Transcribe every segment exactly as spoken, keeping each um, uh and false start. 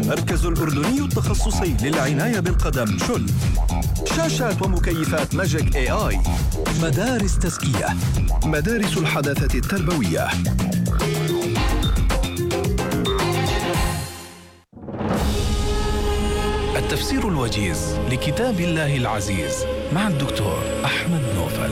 المركز الأردني التخصصي للعناية بالقدم شل. شاشات ومكيفات ماجيك اي اي. مدارس تزكية، مدارس الحداثة التربوية. التفسير الوجيز لكتاب الله العزيز مع الدكتور أحمد نوفل.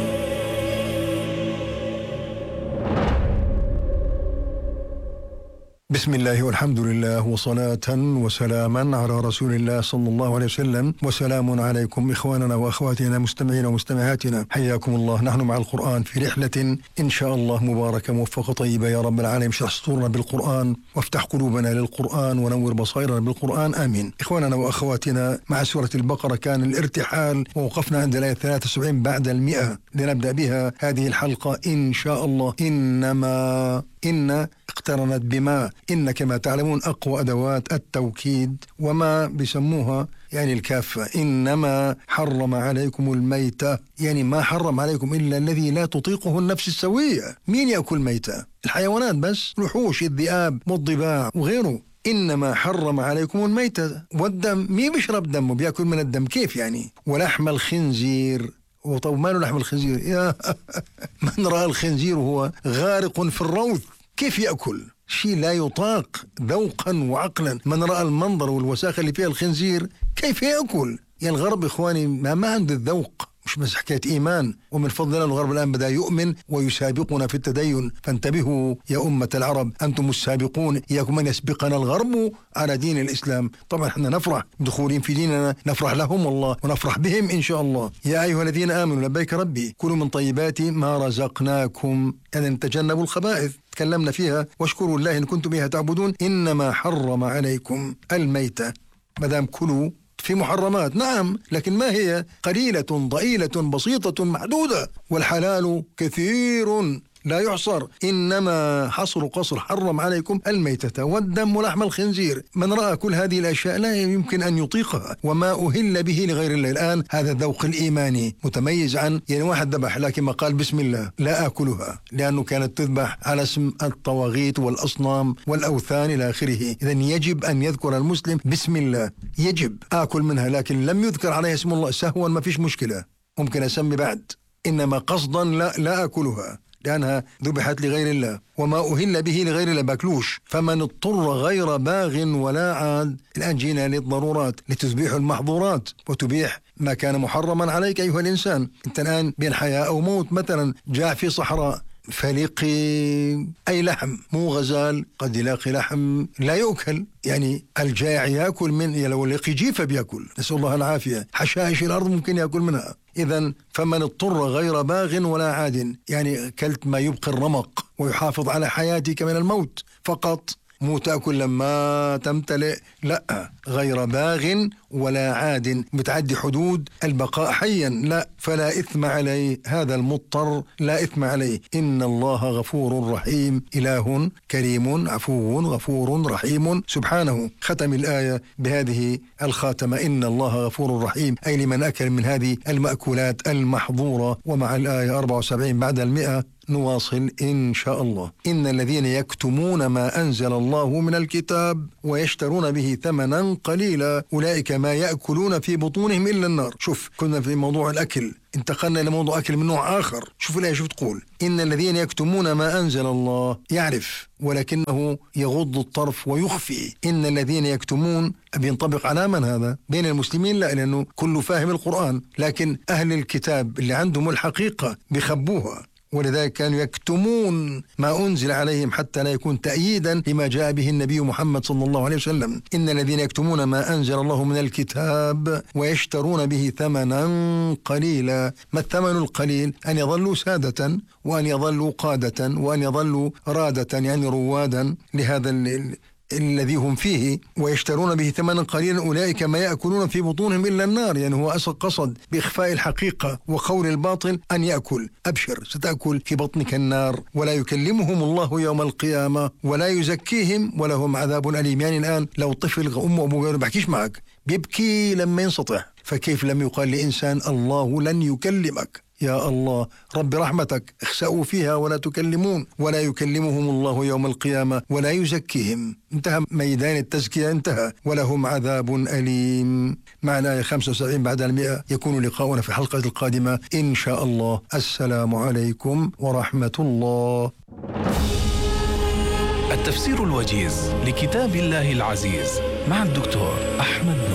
بسم الله والحمد لله وصلاة وسلاما على رسول الله صلى الله عليه وسلم. وسلام عليكم إخواننا وأخواتنا مستمعين ومستمعاتنا، حياكم الله. نحن مع القرآن في رحلة إن شاء الله مباركة موفقة طيبة يا رب العالمين. اشرح صدورنا بالقرآن وافتح قلوبنا للقرآن ونور بصائرنا بالقرآن، آمين. إخواننا وأخواتنا، مع سورة البقرة كان الارتحال ووقفنا عند الآية ثلاثة وسبعين بعد المئة. لنبدأ بها هذه الحلقة إن شاء الله. إنما إن اقترنت بما، إن كما تعلمون أقوى أدوات التوكيد، وما بيسموها يعني الكافة. إنما حرم عليكم الميتة، يعني ما حرم عليكم إلا الذي لا تطيقه النفس السوية. مين يأكل ميتة؟ الحيوانات بس، الوحوش، الذئاب والضباع وغيره. إنما حرم عليكم الميتة والدم. مين بيشرب دم وبيأكل من الدم؟ كيف يعني؟ ولحم الخنزير. وطب ماله لحم الخنزير؟ يا من رأى الخنزير وهو غارق في الروث كيف يأكل؟ شيء لا يطاق ذوقا وعقلا. من رأى المنظر والوساخة اللي فيها الخنزير كيف يأكل؟ يعني الغرب إخواني ما, ما عنده الذوق، مش بس حكاية إيمان. ومن فضل الله الغرب الآن بدأ يؤمن ويسابقنا في التدين. فانتبهوا يا أمة العرب، أنتم السابقون، إياكم أن يسبقنا الغرب على دين الإسلام. طبعا احنا نفرح دخولين في ديننا، نفرح لهم والله ونفرح بهم إن شاء الله. يا أيها الذين آمنوا لبيك ربي كلوا من طيبات ما رزقناكم، أن تجنبوا الخبائث تكلمنا فيها، واشكروا الله إن كنتم بها تعبدون. إنما حرم عليكم الميتة. مدام كلوا في محرمات، نعم، لكن ما هي؟ قليلة ضئيلة بسيطة محدودة، والحلال كثير لا يحصر. إنما حصر قصر حرم عليكم الميتة والدم ولحم الخنزير. من رأى كل هذه الأشياء لا يمكن أن يطيقها، وما أهل به لغير الله. الآن هذا الذوق الإيماني متميز عن يعني واحد ذبح لكن ما قال بسم الله لا آكلها، لأنه كانت تذبح على اسم الطواغيت والأصنام والأوثان إلى آخره. إذن يجب أن يذكر المسلم بسم الله، يجب آكل منها، لكن لم يذكر عليه اسم الله سهوا ما فيش مشكلة، ممكن أسمي بعد. إنما قصدا لا, لا آكلها لأنها ذبحت لغير الله، وما أهل به لغير الله باكلوش. فمن اضطر غير باغ ولا عاد. الآن جينا للضرورات لتذبيح المحظورات وتبيح ما كان محرما عليك أيها الإنسان. أنت الآن بين حياة أو موت، مثلا جاء في صحراء فلقي أي لحم، مو غزال، قد يلاقي لحم لا يؤكل. يعني الجائع يأكل من، لو لقي جيفة بيأكل، نسأل الله العافية. حشائش الأرض ممكن يأكل منها. إذن فمن اضطر غير باغ ولا عاد، يعني كلت ما يبقي الرمق ويحافظ على حياتك من الموت فقط، مو تأكل لما تمتلئ، لا، غير باغ ولا عاد، متعدي حدود البقاء حيا، لا، فلا إثم عليه. هذا المضطر لا إثم عليه. إن الله غفور رحيم، إله كريم عفو غفور رحيم سبحانه. ختم الآية بهذه الخاتمة، إن الله غفور رحيم، أي لمن أكل من هذه المأكولات المحظورة. ومع الآية أربعة وسبعين بعد المئة نواصل إن شاء الله. إن الذين يكتمون ما أنزل الله من الكتاب ويشترون به ثمنا قليلا أولئك ما يأكلون في بطونهم إلا النار. شوف، كنا في موضوع الأكل، انتقلنا إلى موضوع أكل من نوع آخر. شوف الآية شوف تقول، إن الذين يكتمون ما أنزل الله، يعرف ولكنه يغض الطرف ويخفي. إن الذين يكتمون بينطبق على من هذا؟ بين المسلمين لا، لأنه كله فاهم القرآن، لكن أهل الكتاب اللي عندهم الحقيقة بيخبوها، ولذلك كانوا يكتمون ما أنزل عليهم حتى لا يكون تأييدا لما جاء به النبي محمد صلى الله عليه وسلم. إن الذين يكتمون ما أنزل الله من الكتاب ويشترون به ثمنا قليلا. ما الثمن القليل؟ أن يظلوا سادة، وأن يظلوا قادة، وأن يظلوا رادة، يعني روادا لهذا ال الذي هم فيه. ويشترون به ثمنا قليلا أولئك ما يأكلون في بطونهم إلا النار. يعني هو أصل قصد بإخفاء الحقيقة وقول الباطل أن يأكل. أبشر، ستأكل في بطنك النار، ولا يكلمهم الله يوم القيامة ولا يزكيهم ولهم عذاب أليم. يعني الآن لو طفل أمه وأبوه ما بحكيش معك، بيبكي لما ينسطح، فكيف لم يقال لإنسان الله لن يكلمك؟ يا الله رب رحمتك، اخسأوا فيها ولا تكلمون، ولا يكلمهم الله يوم القيامة ولا يزكيهم. انتهى ميدان التزكية، انتهى، ولهم عذاب أليم. معنا خمسة وسبعين بعد المئة. يكون لقاؤنا في الحلقة القادمة إن شاء الله. السلام عليكم ورحمة الله. التفسير الوجيز لكتاب الله العزيز مع الدكتور أحمد نور.